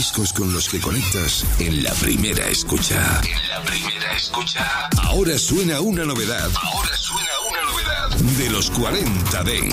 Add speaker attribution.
Speaker 1: discos con los que conectas en la primera escucha. En la primera escucha. Ahora suena una novedad. De los 40 Dance.